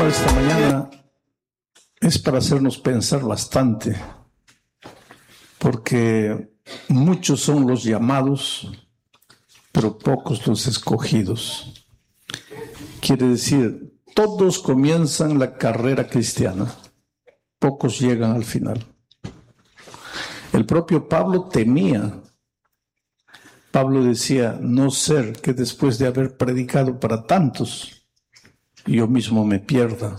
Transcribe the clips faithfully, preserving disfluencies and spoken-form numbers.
tema de esta mañana es para hacernos pensar bastante, porque muchos son los llamados, pero pocos los escogidos. Quiere decir, todos comienzan la carrera cristiana, pocos llegan al final. El propio Pablo temía. Pablo decía, no ser que después de haber predicado para tantos, yo mismo me pierda.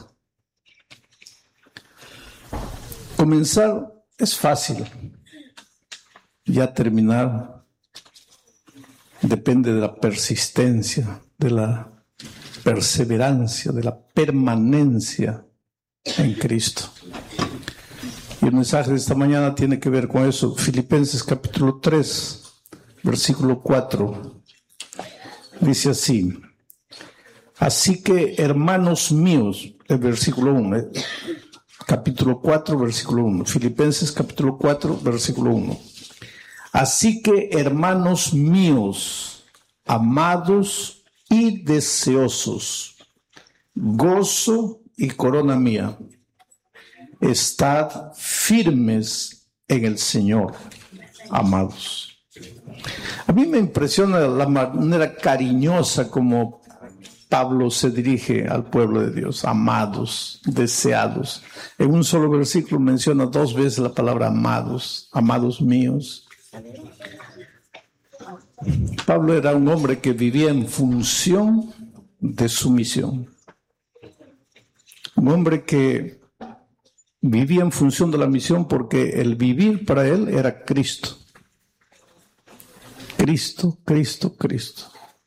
Comenzar es fácil, ya terminar depende de la persistencia, de la perseverancia, de la permanencia en Cristo. Y el mensaje de esta mañana tiene que ver con eso. Filipenses capítulo tres, versículo cuatro, dice así: así que, hermanos míos, el versículo uno, eh, capítulo cuatro, versículo uno, Filipenses capítulo cuatro, versículo uno. Así que, hermanos míos, amados y deseosos, gozo y corona mía, estad firmes en el Señor, amados. A mí me impresiona la manera cariñosa como Pablo se dirige al pueblo de Dios, amados, deseados. En un solo versículo menciona dos veces la palabra amados, amados míos. Pablo era un hombre que vivía en función de su misión. Un hombre que vivía en función de la misión porque el vivir para él era Cristo. Cristo, Cristo, Cristo.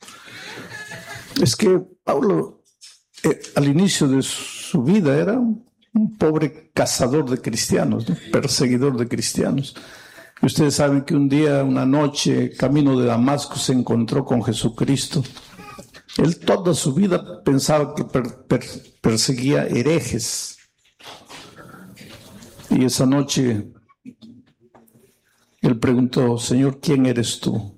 Es que Pablo, eh, al inicio de su vida, era un, un pobre cazador de cristianos, ¿no? Perseguidor de cristianos. Y ustedes saben que un día, una noche, camino de Damasco, se encontró con Jesucristo. Él toda su vida pensaba que per, per, perseguía herejes. Y esa noche, él preguntó, Señor, ¿quién eres tú?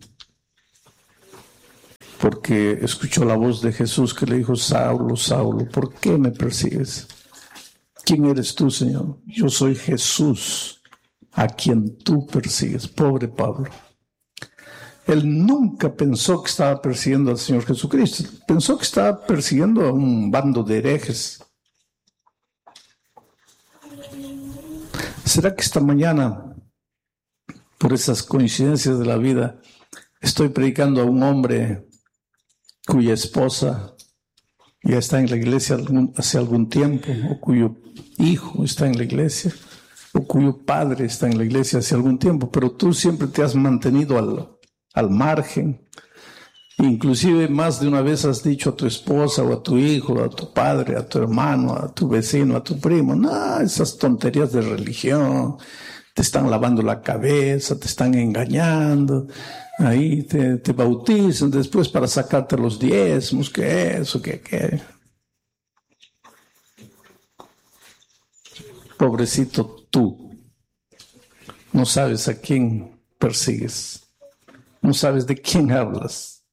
Porque escuchó la voz de Jesús que le dijo, Saulo, Saulo, ¿por qué me persigues? ¿Quién eres tú, Señor? Yo soy Jesús, a quien tú persigues. Pobre Pablo. Él nunca pensó que estaba persiguiendo al Señor Jesucristo. Pensó que estaba persiguiendo a un bando de herejes. ¿Será que esta mañana, por esas coincidencias de la vida, estoy predicando a un hombre cuya esposa ya está en la iglesia hace algún tiempo, o cuyo hijo está en la iglesia, o cuyo padre está en la iglesia hace algún tiempo, pero tú siempre te has mantenido al, al margen? Inclusive más de una vez has dicho a tu esposa o a tu hijo, a tu padre, a tu hermano, a tu vecino, a tu primo, no, esas tonterías de religión, te están lavando la cabeza, te están engañando. Ahí te, te bautizan después para sacarte los diezmos, que eso, que qué. Pobrecito tú, no sabes a quién persigues, no sabes de quién hablas.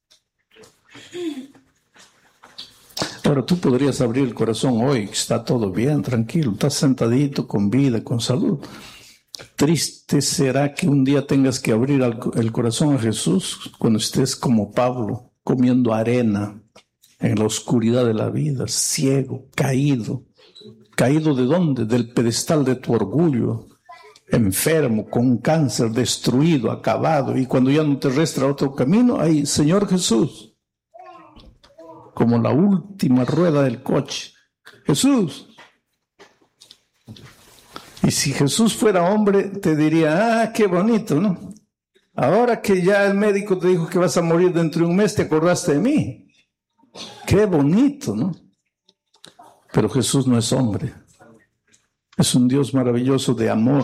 Ahora tú podrías abrir el corazón hoy, que está todo bien, tranquilo, estás sentadito, con vida, con salud. Triste será que un día tengas que abrir el corazón a Jesús cuando estés como Pablo, comiendo arena en la oscuridad de la vida, ciego, caído. ¿Caído de dónde? Del pedestal de tu orgullo, enfermo, con cáncer, destruido, acabado. Y cuando ya no te resta otro camino, ahí, Señor Jesús, como la última rueda del coche. Jesús. Y si Jesús fuera hombre, te diría, ah, qué bonito, ¿no? Ahora que ya el médico te dijo que vas a morir dentro de un mes, te acordaste de mí. Qué bonito, ¿no? Pero Jesús no es hombre. Es un Dios maravilloso de amor.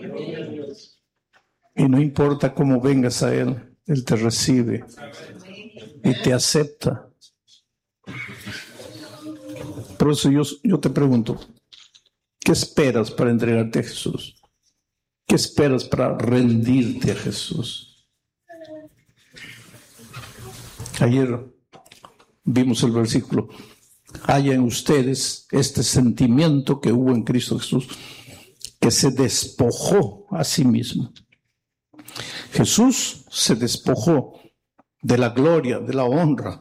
Y no importa cómo vengas a Él, Él te recibe y te acepta. Por eso yo, yo te pregunto, ¿qué esperas para entregarte a Jesús? ¿Qué esperas para rendirte a Jesús? Ayer vimos el versículo haya en ustedes este sentimiento que hubo en Cristo Jesús, que se despojó a sí mismo. Jesús se despojó de la gloria, de la honra.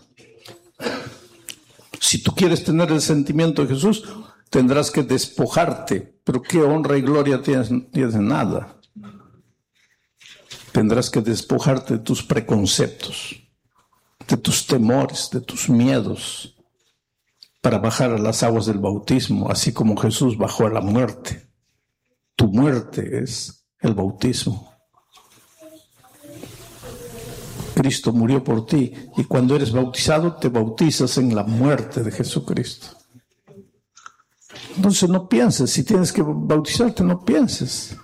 Si tú quieres tener el sentimiento de Jesús, tendrás que despojarte. Pero ¿qué honra y gloria tienes? Tienes nada. Tendrás que despojarte de tus preconceptos, de tus temores, de tus miedos, para bajar a las aguas del bautismo, así como Jesús bajó a la muerte. Tu muerte es el bautismo. Cristo murió por ti, y cuando eres bautizado te bautizas en la muerte de Jesucristo. Entonces no pienses, si tienes que bautizarte, no pienses.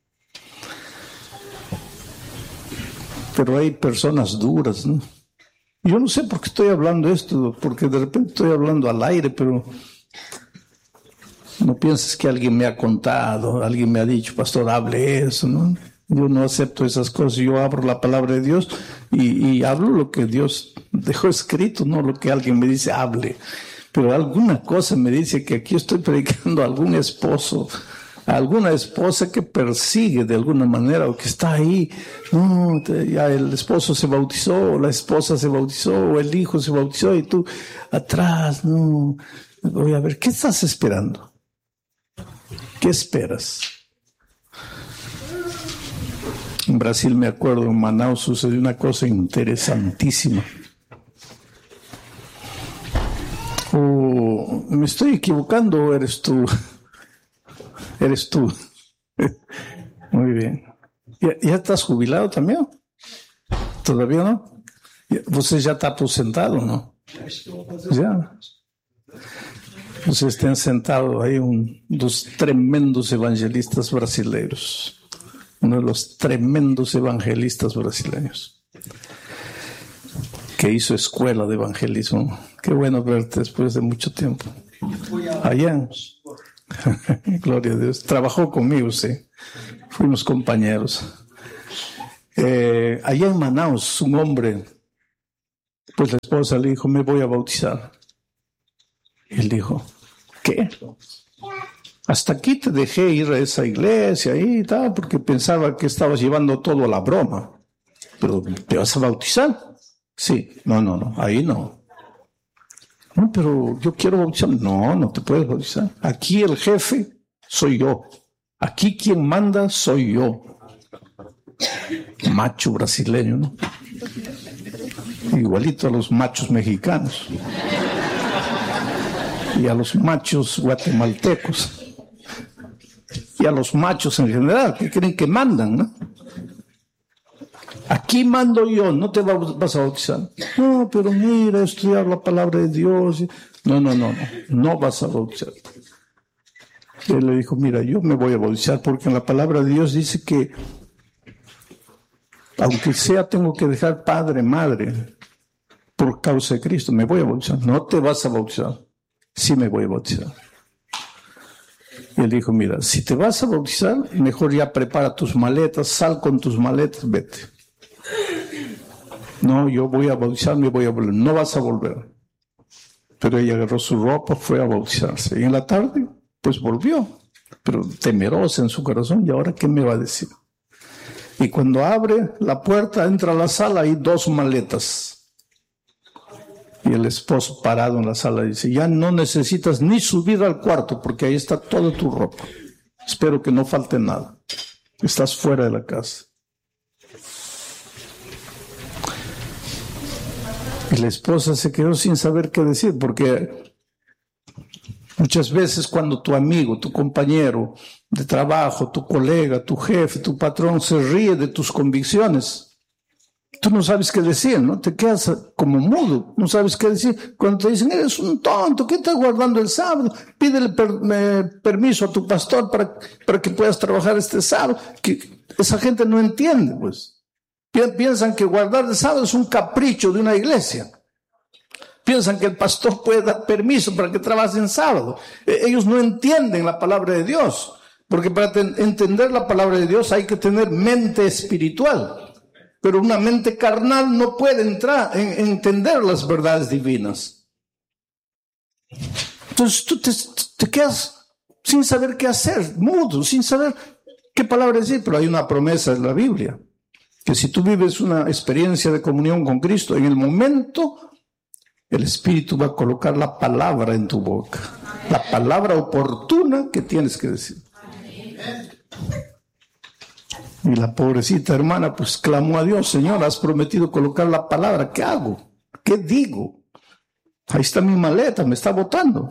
Pero hay personas duras, ¿no? Yo no sé por qué estoy hablando esto, porque de repente estoy hablando al aire, pero no pienses que alguien me ha contado, alguien me ha dicho, pastor, hable eso, ¿no? Yo no acepto esas cosas, yo abro la palabra de Dios y, y hablo lo que Dios dejó escrito, no lo que alguien me dice, hable. Pero alguna cosa me dice que aquí estoy predicando a algún esposo, a alguna esposa que persigue de alguna manera o que está ahí. No, ya el esposo se bautizó, o la esposa se bautizó, o el hijo se bautizó y tú atrás, no. Voy a ver, ¿qué estás esperando? ¿Qué esperas? En Brasil, me acuerdo, en Manaus sucedió una cosa interesantísima. ¿O me estoy equivocando o eres tú? Eres tú. Muy bien. ¿Ya, ya estás jubilado también? ¿Todavía no? ¿Você ya está aposentado, no? Ya. Vocês têm sentado ahí un dos tremendos evangelistas brasileiros. Uno de los tremendos evangelistas brasileños, que hizo escuela de evangelismo. Qué bueno verte después de mucho tiempo. Allá, gloria a Dios, trabajó conmigo, sí. Fuimos compañeros. Eh, allá en Manaus, un hombre, pues la esposa le dijo, me voy a bautizar. Y él dijo, ¿qué? Hasta aquí te dejé ir a esa iglesia y tal, porque pensaba que estabas llevando todo a la broma. Pero, ¿te vas a bautizar? Sí. No, no, no, ahí no. No, pero yo quiero bautizar. No, no te puedes bautizar. Aquí el jefe soy yo. Aquí quien manda soy yo. Macho brasileño, ¿no? Igualito a los machos mexicanos. Y a los machos guatemaltecos. Y a los machos en general, que creen que mandan, ¿no? Aquí mando yo, no te vas a bautizar. No, pero mira, estudiar la palabra de Dios. No, no, no, no, no vas a bautizar. Él le dijo, mira, yo me voy a bautizar porque en la palabra de Dios dice que aunque sea tengo que dejar padre, madre, por causa de Cristo, me voy a bautizar. No te vas a bautizar. Sí me voy a bautizar. Y él dijo, mira, si te vas a bautizar, mejor ya prepara tus maletas, sal con tus maletas, vete. No, yo voy a bautizarme, voy a volver. No vas a volver. Pero ella agarró su ropa, fue a bautizarse. Y en la tarde, pues volvió, pero temerosa en su corazón. ¿Y ahora qué me va a decir? Y cuando abre la puerta, entra a la sala, y dos maletas. Y el esposo parado en la sala dice, ya no necesitas ni subir al cuarto porque ahí está toda tu ropa. Espero que no falte nada. Estás fuera de la casa. Y la esposa se quedó sin saber qué decir porque muchas veces cuando tu amigo, tu compañero de trabajo, tu colega, tu jefe, tu patrón se ríe de tus convicciones, tú no sabes qué decir, ¿no? Te quedas como mudo, no sabes qué decir. Cuando te dicen, eres un tonto, ¿qué estás guardando el sábado? Pídele per, eh, permiso a tu pastor para, para que puedas trabajar este sábado. Que esa gente no entiende, pues. Piensan que guardar el sábado es un capricho de una iglesia. Piensan que el pastor puede dar permiso para que trabajes en sábado. Ellos no entienden la palabra de Dios, porque para entender la palabra de Dios hay que tener mente espiritual. Pero una mente carnal no puede entrar en entender las verdades divinas. Entonces tú te, te quedas sin saber qué hacer, mudo, sin saber qué palabra decir, pero hay una promesa en la Biblia, que si tú vives una experiencia de comunión con Cristo, en el momento el Espíritu va a colocar la palabra en tu boca, la palabra oportuna que tienes que decir. Y la pobrecita hermana pues clamó a Dios: Señor, has prometido colocar la palabra, ¿qué hago? ¿Qué digo? Ahí está mi maleta, me está botando.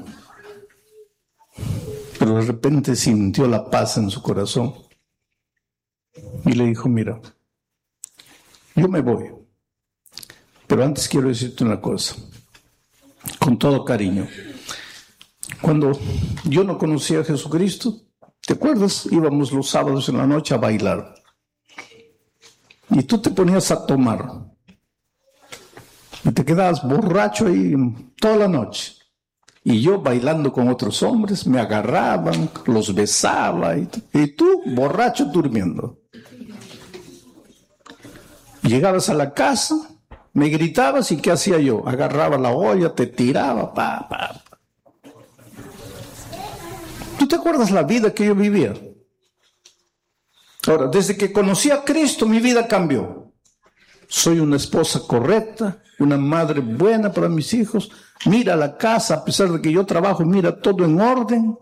Pero de repente sintió la paz en su corazón y le dijo: mira, yo me voy, pero antes quiero decirte una cosa, con todo cariño. Cuando yo no conocía a Jesucristo, ¿te acuerdas? Íbamos los sábados en la noche a bailar. Y tú te ponías a tomar. Y te quedabas borracho ahí toda la noche. Y yo bailando con otros hombres, me agarraban, los besaba. Y, y tú, borracho, durmiendo. Llegabas a la casa, me gritabas y ¿qué hacía yo? Agarraba la olla, te tiraba, pa, pa, pa. ¿Tú te acuerdas la vida que yo vivía? Ahora, desde que conocí a Cristo, mi vida cambió. Soy una esposa correcta, una madre buena para mis hijos. Mira la casa, a pesar de que yo trabajo, mira todo en orden.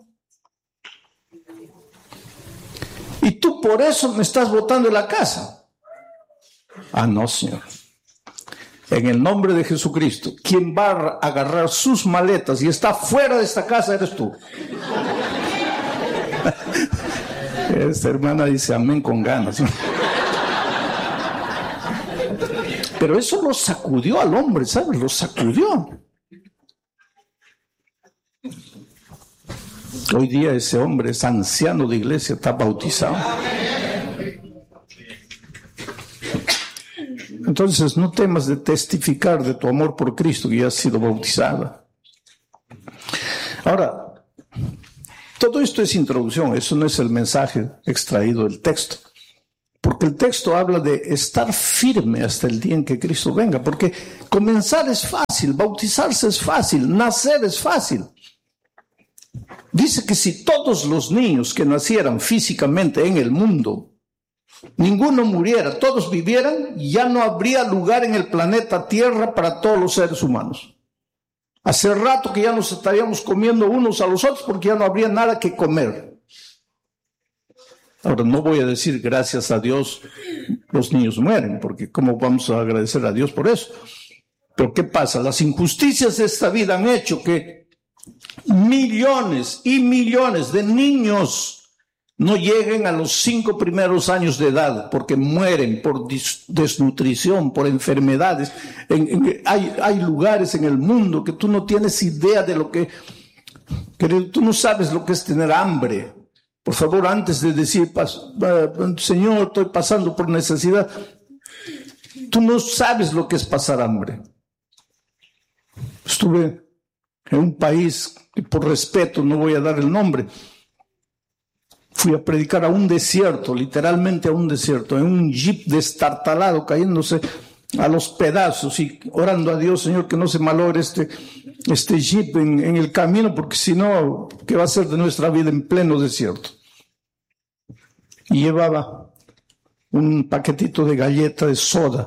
Y tú por eso me estás botando de la casa. Ah, no, Señor. En el nombre de Jesucristo, quien va a agarrar sus maletas y está fuera de esta casa eres tú. Esta hermana dice amén con ganas. Pero eso lo sacudió al hombre, ¿sabes? Lo sacudió. Hoy día ese hombre es anciano de iglesia, está bautizado. Entonces no temas de testificar de tu amor por Cristo, que ya has sido bautizada. Ahora, todo esto es introducción, eso no es el mensaje extraído del texto. Porque el texto habla de estar firme hasta el día en que Cristo venga. Porque comenzar es fácil, bautizarse es fácil, nacer es fácil. Dice que si todos los niños que nacieran físicamente en el mundo, ninguno muriera, todos vivieran, ya no habría lugar en el planeta Tierra para todos los seres humanos. Hace rato que ya nos estaríamos comiendo unos a los otros porque ya no habría nada que comer. Ahora, no voy a decir gracias a Dios los niños mueren, porque ¿cómo vamos a agradecer a Dios por eso? Pero ¿qué pasa? Las injusticias de esta vida han hecho que millones y millones de niños no lleguen a los cinco primeros años de edad porque mueren por desnutrición, por enfermedades. En, en, hay, hay lugares en el mundo que tú no tienes idea de lo que, que tú no sabes lo que es tener hambre. Por favor, antes de decir, Señor, estoy pasando por necesidad, tú no sabes lo que es pasar hambre. Estuve en un país que por respeto no voy a dar el nombre. Fui a predicar a un desierto, literalmente a un desierto, en un jeep destartalado, cayéndose a los pedazos y orando a Dios, Señor, que no se malogre este, este jeep en, en el camino, porque si no, ¿qué va a ser de nuestra vida en pleno desierto? Y llevaba un paquetito de galleta de soda.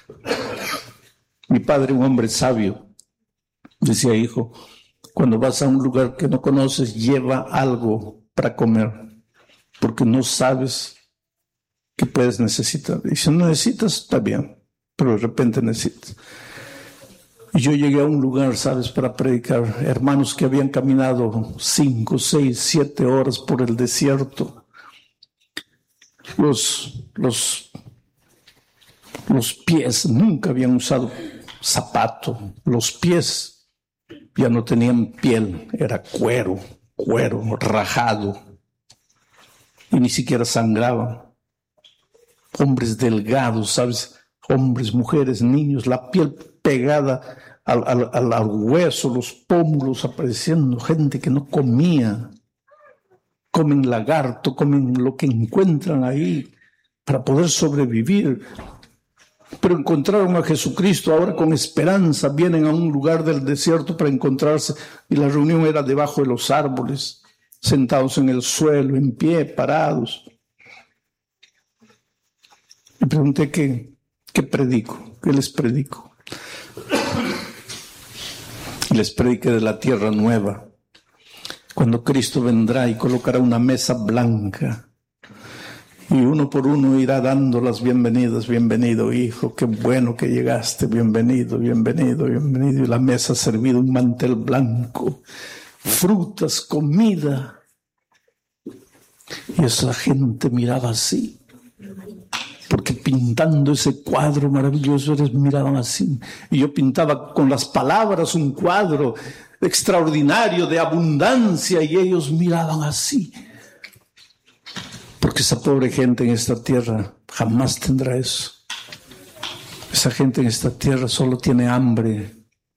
Mi padre, un hombre sabio, decía: hijo, cuando vas a un lugar que no conoces, lleva algo para comer, porque no sabes qué puedes necesitar. Y si no necesitas, está bien, pero de repente necesitas. Y yo llegué a un lugar, ¿sabes?, para predicar. Hermanos que habían caminado cinco, seis, siete horas por el desierto. Los, los, los pies nunca habían usado zapato. Los pies ya no tenían piel, era cuero, cuero rajado. Y ni siquiera sangraban. Hombres delgados, ¿sabes? Hombres, mujeres, niños, la piel pegada al, al, al, al hueso, los pómulos apareciendo, gente que no comía. Comen lagarto, comen lo que encuentran ahí para poder sobrevivir. pero encontraron a Jesucristo. Ahora con esperanza vienen a un lugar del desierto para encontrarse, y la reunión era debajo de los árboles, sentados en el suelo, en pie, parados. Y pregunté qué, qué predico, qué les predico. Les prediqué de la tierra nueva, cuando Cristo vendrá y colocará una mesa blanca, y uno por uno irá dando las bienvenidas. Bienvenido, hijo, qué bueno que llegaste, bienvenido, bienvenido, bienvenido. Y la mesa ha servido un mantel blanco, frutas, comida. Y esa gente miraba así, porque pintando ese cuadro maravilloso ellos miraban así. Y yo pintaba con las palabras un cuadro extraordinario de abundancia, y ellos miraban así. Porque esa pobre gente en esta tierra jamás tendrá eso. Esa gente en esta tierra solo tiene hambre.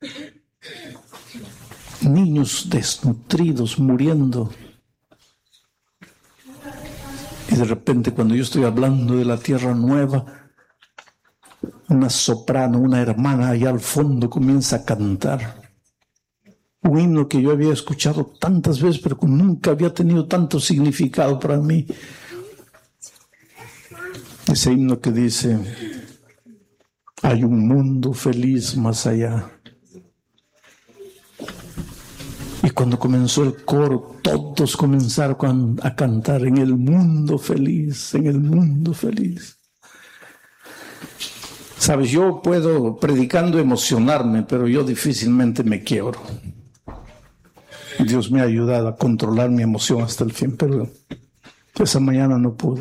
Niños desnutridos muriendo. Y de repente, cuando yo estoy hablando de la tierra nueva, una soprano, una hermana allá al fondo comienza a cantar un himno que yo había escuchado tantas veces, pero que nunca había tenido tanto significado para mí. Ese himno que dice: hay un mundo feliz más allá. Y cuando comenzó el coro, todos comenzaron a cantar: en el mundo feliz, en el mundo feliz. Sabes, yo puedo predicando emocionarme, pero yo difícilmente me quiebro. Dios me ha ayudado a controlar mi emoción hasta el fin, pero esa mañana no pude.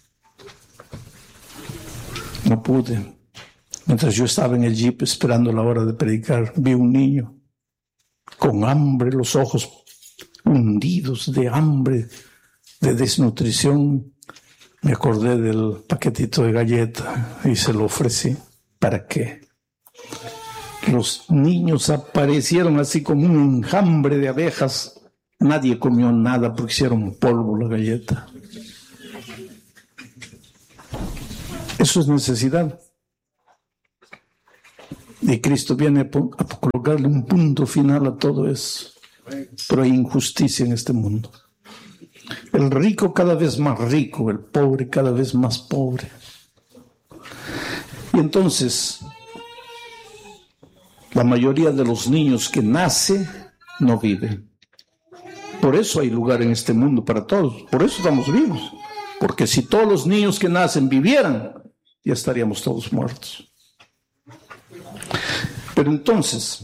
No pude. Mientras yo estaba en el jeep esperando la hora de predicar, vi un niño con hambre, los ojos hundidos de hambre, de desnutrición. Me acordé del paquetito de galleta y se lo ofrecí. ¿Para qué? Los niños aparecieron así como un enjambre de abejas. Nadie comió nada porque hicieron polvo la galleta. Eso es necesidad. Y Cristo viene a colocarle un punto final a todo eso. Pero hay injusticia en este mundo. El rico cada vez más rico, el pobre cada vez más pobre. Y entonces, la mayoría de los niños que nacen no viven. Por eso hay lugar en este mundo para todos. Por eso estamos vivos. Porque si todos los niños que nacen vivieran, ya estaríamos todos muertos. Pero entonces,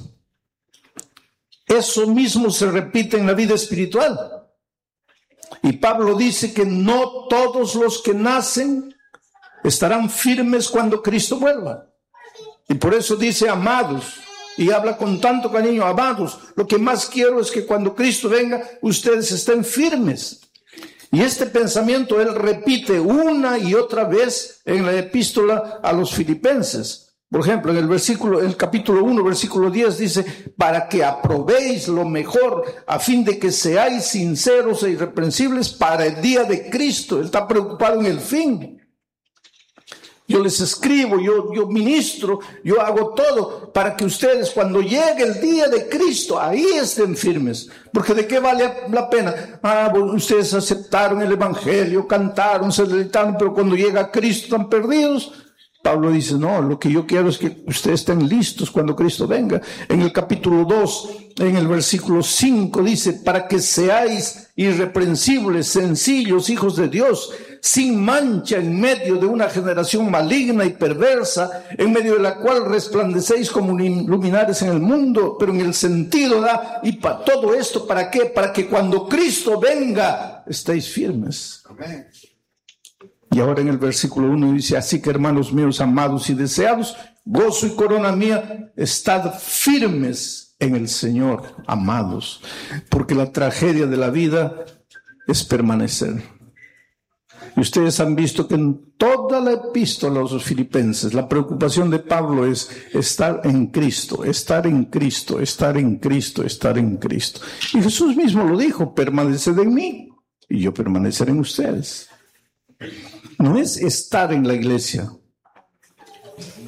eso mismo se repite en la vida espiritual. Y Pablo dice que no todos los que nacen estarán firmes cuando Cristo vuelva. Y por eso dice amados, y habla con tanto cariño: amados, lo que más quiero es que cuando Cristo venga, ustedes estén firmes. Y este pensamiento él repite una y otra vez en la epístola a los filipenses. Por ejemplo, en el versículo, el capítulo uno, versículo diez dice: para que aprobéis lo mejor, a fin de que seáis sinceros e irreprensibles para el día de Cristo. Él está preocupado en el fin. Yo les escribo, yo, yo ministro, yo hago todo para que ustedes, cuando llegue el día de Cristo, ahí estén firmes. Porque ¿de qué vale la pena? Ah, bueno, ustedes aceptaron el evangelio, cantaron, se deleitaron, pero cuando llega Cristo están perdidos. Pablo dice: no, lo que yo quiero es que ustedes estén listos cuando Cristo venga. En el capítulo dos, en el versículo cinco dice: para que seáis irreprensibles, sencillos, hijos de Dios, sin mancha en medio de una generación maligna y perversa, en medio de la cual resplandecéis como luminares en el mundo. Pero en el sentido da, y para todo esto, ¿para qué? Para que cuando Cristo venga, estéis firmes. Amén. Y ahora en el versículo uno dice: así que, hermanos míos amados y deseados, gozo y corona mía, estad firmes en el Señor, amados, porque la tragedia de la vida es permanecer. Y ustedes han visto que en toda la epístola a los filipenses, la preocupación de Pablo es estar en Cristo, estar en Cristo, estar en Cristo, estar en Cristo. Y Jesús mismo lo dijo: permaneced en mí y yo permaneceré en ustedes. No es estar en la iglesia,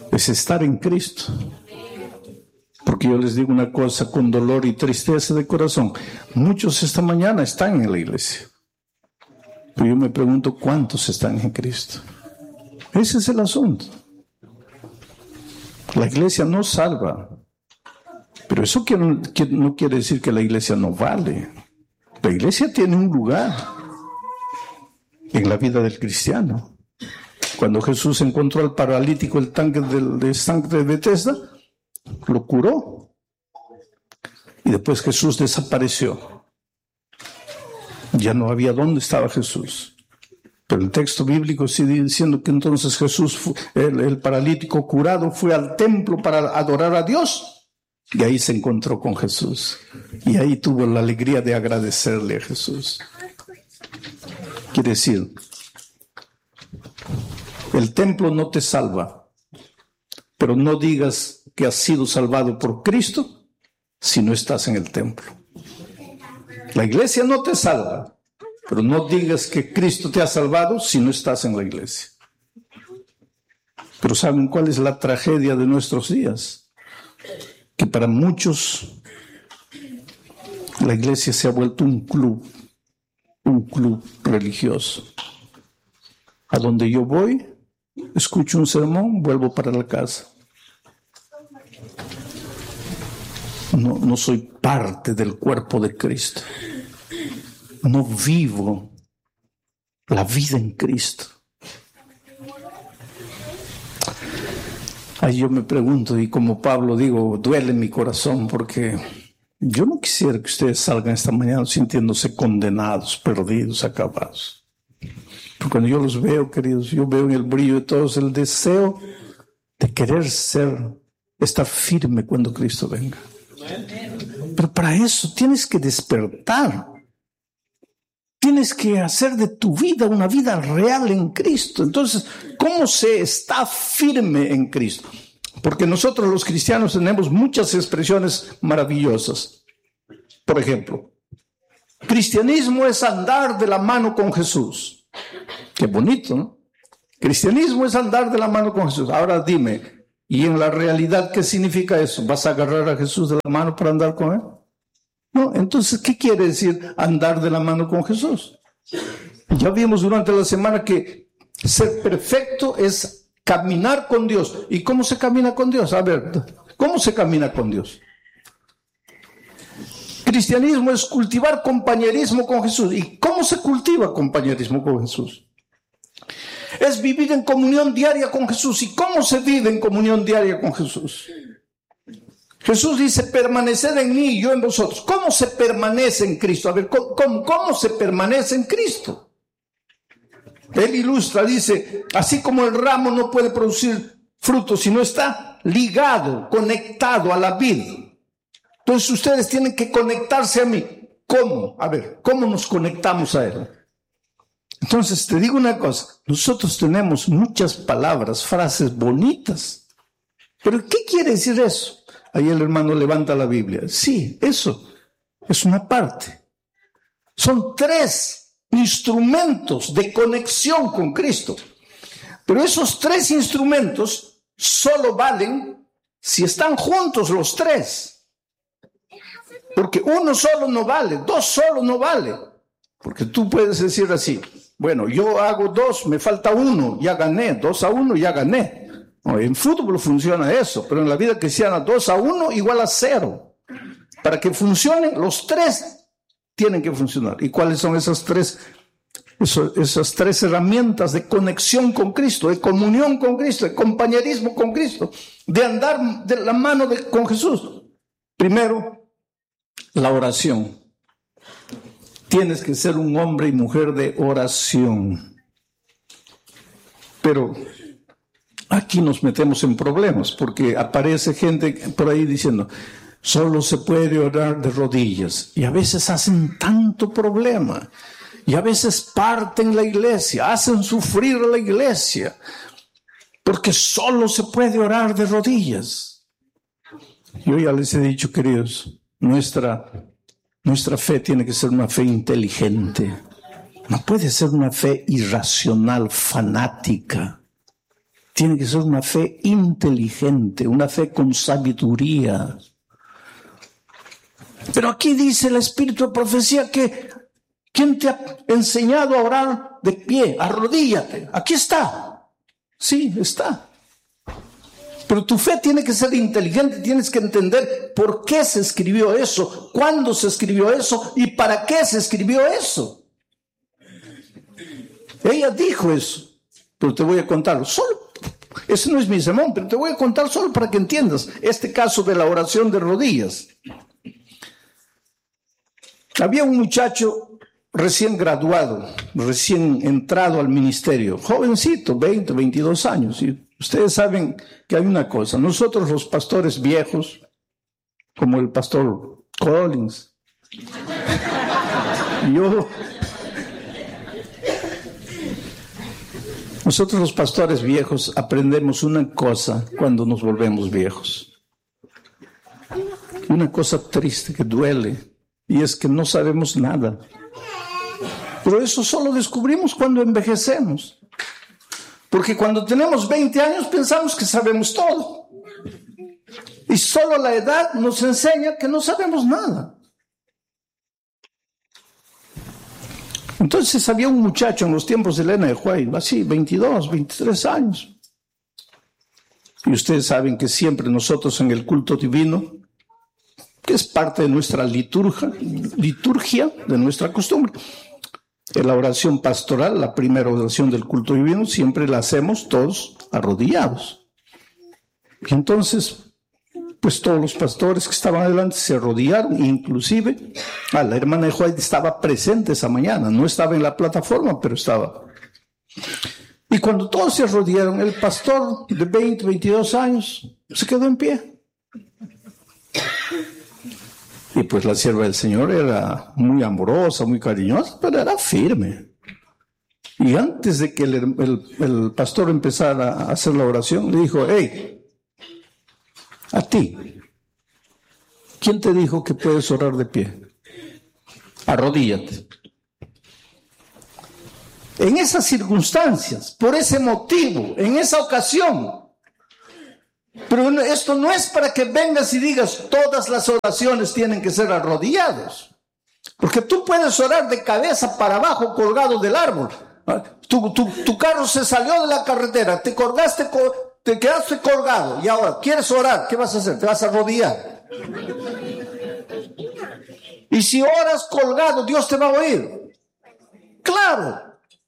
es estar en Cristo. Porque yo les digo una cosa con dolor y tristeza de corazón. Muchos esta mañana están en la iglesia. Pero yo me pregunto, ¿cuántos están en Cristo? Ese es el asunto. La iglesia no salva. Pero eso no quiere decir que la iglesia no vale. La iglesia tiene un lugar en la vida del cristiano. Cuando Jesús encontró al paralítico el tanque del estanque de Betesda, lo curó. Y después Jesús desapareció. Ya no había dónde estaba Jesús. Pero el texto bíblico sigue diciendo que entonces Jesús, el, el paralítico curado, fue al templo para adorar a Dios. Y ahí se encontró con Jesús. Y ahí tuvo la alegría de agradecerle a Jesús. Quiere decir, el templo no te salva, pero no digas que has sido salvado por Cristo si no estás en el templo. La iglesia no te salva, pero no digas que Cristo te ha salvado si no estás en la iglesia. Pero ¿saben cuál es la tragedia de nuestros días? Que para muchos la iglesia se ha vuelto un club, un club religioso. A donde yo voy, escucho un sermón, vuelvo para la casa. No, no soy parte del cuerpo de Cristo. No vivo la vida en Cristo. Ahí yo me pregunto, y como Pablo digo, duele mi corazón, porque yo no quisiera que ustedes salgan esta mañana sintiéndose condenados, perdidos, acabados. Pero cuando yo los veo, queridos, yo veo en el brillo de todos el deseo de querer ser, estar firme cuando Cristo venga. Pero para eso tienes que despertar. Tienes que hacer de tu vida una vida real en Cristo. Entonces, ¿cómo se está firme en Cristo? Porque nosotros los cristianos tenemos muchas expresiones maravillosas. Por ejemplo, cristianismo es andar de la mano con Jesús. Qué bonito, ¿no? Cristianismo es andar de la mano con Jesús. Ahora dime, ¿y en la realidad qué significa eso? ¿Vas a agarrar a Jesús de la mano para andar con él? No, entonces, ¿qué quiere decir andar de la mano con Jesús? Ya vimos durante la semana que ser perfecto es caminar con Dios. ¿Y cómo se camina con Dios? A ver, ¿cómo se camina con Dios? Cristianismo es cultivar compañerismo con Jesús. ¿Y cómo se cultiva compañerismo con Jesús? Es vivir en comunión diaria con Jesús. ¿Y cómo se vive en comunión diaria con Jesús? Jesús dice, permaneced en mí y yo en vosotros. ¿Cómo se permanece en Cristo? A ver, ¿cómo, cómo, cómo se permanece en Cristo? Él ilustra, dice, así como el ramo no puede producir frutos si no está ligado, conectado a la vid. Entonces ustedes tienen que conectarse a mí. ¿Cómo? A ver, ¿cómo nos conectamos a Él? Entonces te digo una cosa, nosotros tenemos muchas palabras, frases bonitas. ¿Pero qué quiere decir eso? Ahí el hermano levanta la Biblia. Sí, eso es una parte. Son tres instrumentos de conexión con Cristo. Pero esos tres instrumentos solo valen si están juntos los tres. Porque uno solo no vale, dos solo no vale. Porque tú puedes decir así, bueno, yo hago dos, me falta uno, ya gané, dos a uno, ya gané. No, en fútbol funciona eso, pero en la vida cristiana dos a uno igual a cero. Para que funcionen, los tres tienen que funcionar. ¿Y cuáles son esas tres, eso, esas tres herramientas de conexión con Cristo, de comunión con Cristo, de compañerismo con Cristo, de andar de la mano de, con Jesús? Primero, la oración. Tienes que ser un hombre y mujer de oración. Pero aquí nos metemos en problemas, porque aparece gente por ahí diciendo, solo se puede orar de rodillas. Y a veces hacen tanto problema. Y a veces parten la iglesia, hacen sufrir a la iglesia, porque solo se puede orar de rodillas. Yo ya les he dicho, queridos, nuestra, nuestra fe tiene que ser una fe inteligente. No puede ser una fe irracional, fanática. Tiene que ser una fe inteligente, una fe con sabiduría. Pero aquí dice el Espíritu de Profecía que ¿quién te ha enseñado a orar de pie? Arrodíllate. Aquí está. Sí, está. Pero tu fe tiene que ser inteligente, tienes que entender por qué se escribió eso, cuándo se escribió eso y para qué se escribió eso. Ella dijo eso, pero te voy a contar solo. Ese no es mi sermón, pero te voy a contar solo para que entiendas este caso de la oración de rodillas. Había un muchacho recién graduado, recién entrado al ministerio, jovencito, veinte, veintidós años. Y ustedes saben que hay una cosa, nosotros los pastores viejos, como el pastor Collins, yo, nosotros los pastores viejos aprendemos una cosa cuando nos volvemos viejos. Una cosa triste que duele, y es que no sabemos nada. Pero eso solo descubrimos cuando envejecemos. Porque cuando tenemos veinte años pensamos que sabemos todo. Y solo la edad nos enseña que no sabemos nada. Entonces había un muchacho en los tiempos de Elena de White, así, veintidós, veintitrés años. Y ustedes saben que siempre nosotros en el culto divino, que es parte de nuestra liturgia, liturgia de nuestra costumbre, en la oración pastoral, la primera oración del culto divino, siempre la hacemos todos arrodillados. Y entonces, pues todos los pastores que estaban adelante se arrodillaron, inclusive ah, la hermana de White estaba presente esa mañana, no estaba en la plataforma, pero estaba. Y cuando todos se arrodillaron, el pastor de veinte, veintidós años se quedó en pie. Y pues la sierva del Señor era muy amorosa, muy cariñosa, pero era firme. Y antes de que el, el, el pastor empezara a hacer la oración, le dijo, hey, a ti, ¿quién te dijo que puedes orar de pie? Arrodíllate. En esas circunstancias, por ese motivo, en esa ocasión. Pero esto no es para que vengas y digas todas las oraciones tienen que ser arrodillados. Porque tú puedes orar de cabeza para abajo colgado del árbol. Tu, tu, tu carro se salió de la carretera, te colgaste, te quedaste colgado y ahora quieres orar, ¿qué vas a hacer? Te vas a arrodillar. Y si oras colgado, Dios te va a oír. Claro.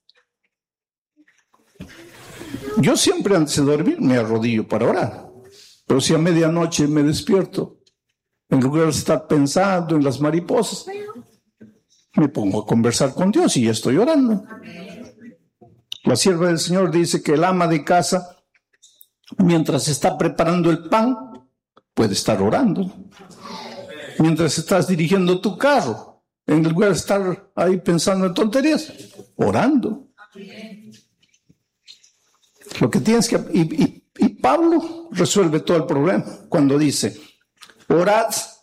Yo siempre antes de dormir me arrodillo para orar. Pero si a medianoche me despierto, en lugar de estar pensando en las mariposas, me pongo a conversar con Dios y ya estoy orando. La sierva del Señor dice que el ama de casa, mientras está preparando el pan, puede estar orando. Mientras estás dirigiendo tu carro, en lugar de estar ahí pensando en tonterías, orando. Lo que tienes que... Y, y, y Pablo resuelve todo el problema cuando dice, orad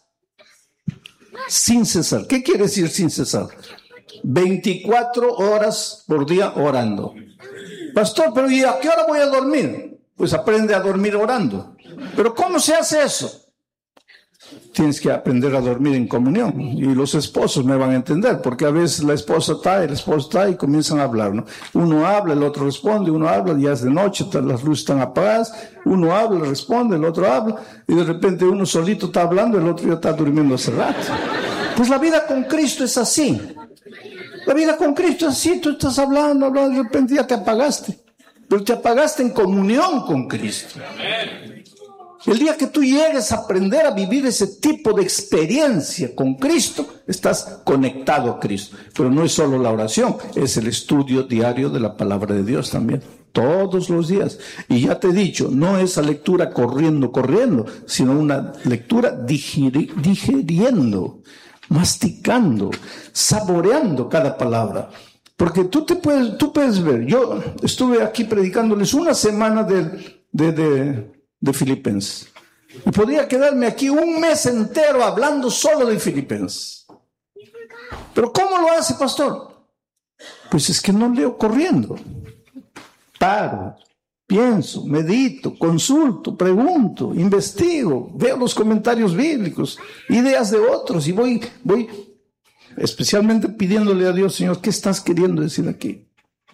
sin cesar. ¿Qué quiere decir sin cesar? veinticuatro horas por día orando. Pastor, pero ¿y a qué hora voy a dormir? Pues aprende a dormir orando. ¿Pero cómo se hace eso? Tienes que aprender a dormir en comunión. Y los esposos me van a entender, porque a veces la esposa está, el esposo está y comienzan a hablar, ¿no? Uno habla, el otro responde, uno habla, ya es de noche, las luces están apagadas, uno habla, responde, el otro habla, y de repente uno solito está hablando, el otro ya está durmiendo hace rato. Pues la vida con Cristo es así. La vida con Cristo es así, tú estás hablando, hablando, de repente ya te apagaste. Pero te apagaste en comunión con Cristo. El día que tú llegues a aprender a vivir ese tipo de experiencia con Cristo, estás conectado a Cristo. Pero no es solo la oración, es el estudio diario de la palabra de Dios también. Todos los días. Y ya te he dicho, no esa lectura corriendo, corriendo, sino una lectura digeri- digeriendo, masticando, saboreando cada palabra. Porque tú te puedes, tú puedes ver, yo estuve aquí predicándoles una semana de, de, de de Filipenses. Y podría quedarme aquí un mes entero hablando solo de Filipenses. ¿Pero cómo lo hace, pastor? Pues es que no leo corriendo. Paro, pienso, medito, consulto, pregunto, investigo, veo los comentarios bíblicos, ideas de otros y voy, voy especialmente pidiéndole a Dios, Señor, ¿qué estás queriendo decir aquí?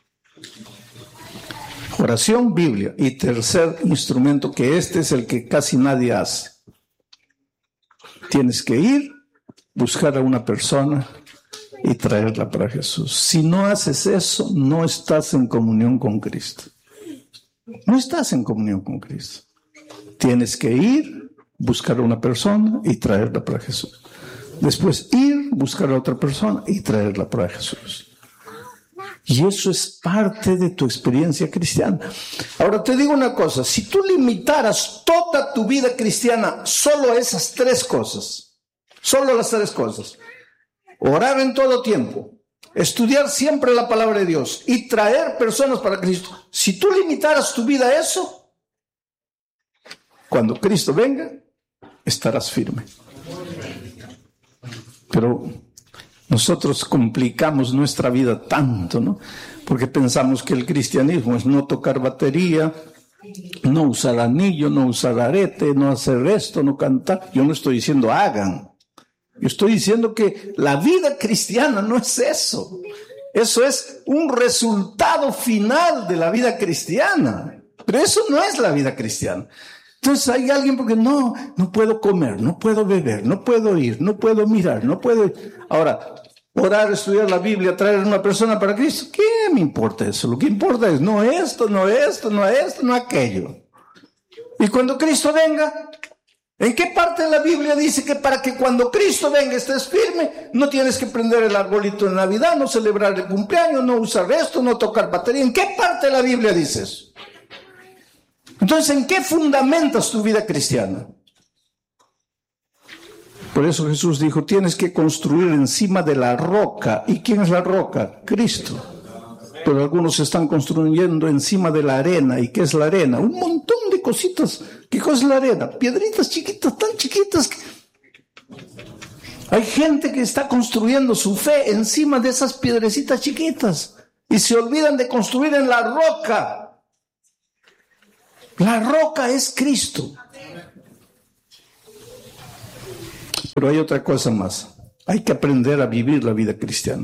Oración, Biblia. Y tercer instrumento, que este es el que casi nadie hace. Tienes que ir, buscar a una persona y traerla para Jesús. Si no haces eso, no estás en comunión con Cristo. No estás en comunión con Cristo. Tienes que ir, buscar a una persona y traerla para Jesús. Después ir, buscar a otra persona y traerla para Jesús. Y eso es parte de tu experiencia cristiana. Ahora te digo una cosa, si tú limitaras toda tu vida cristiana solo a esas tres cosas, solo las tres cosas, orar en todo tiempo, estudiar siempre la palabra de Dios y traer personas para Cristo, si tú limitaras tu vida a eso, cuando Cristo venga, estarás firme. Pero nosotros complicamos nuestra vida tanto, ¿no? Porque pensamos que el cristianismo es no tocar batería, no usar anillo, no usar arete, no hacer esto, no cantar. Yo no estoy diciendo hagan. Yo estoy diciendo que la vida cristiana no es eso. Eso es un resultado final de la vida cristiana. Pero eso no es la vida cristiana. Entonces hay alguien porque no, no puedo comer, no puedo beber, no puedo ir, no puedo mirar, no puedo ir. Ahora, orar, estudiar la Biblia, traer a una persona para Cristo, ¿qué me importa eso? Lo que importa es no esto, no esto, no esto, no aquello. Y cuando Cristo venga, ¿en qué parte de la Biblia dice que para que cuando Cristo venga estés firme, no tienes que prender el arbolito de Navidad, no celebrar el cumpleaños, no usar esto, no tocar batería? ¿En qué parte de la Biblia dice eso? Entonces, ¿en qué fundamentas tu vida cristiana? Por eso Jesús dijo, tienes que construir encima de la roca. ¿Y quién es la roca? Cristo. Pero algunos están construyendo encima de la arena. ¿Y qué es la arena? Un montón de cositas. ¿Qué cosa es la arena? Piedritas chiquitas, tan chiquitas. Que... Hay gente que está construyendo su fe encima de esas piedrecitas chiquitas. Y se olvidan de construir en la roca. La roca es Cristo. Pero hay otra cosa más. Hay que aprender a vivir la vida cristiana.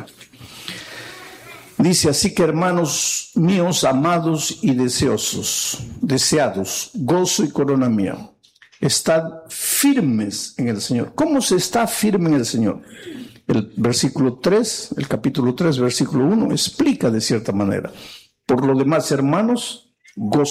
Dice, así que hermanos míos, amados y deseosos, deseados, gozo y corona mía, estad firmes en el Señor. ¿Cómo se está firme en el Señor? El versículo tres, el capítulo tres, versículo uno, explica de cierta manera. Por lo demás, hermanos, gozo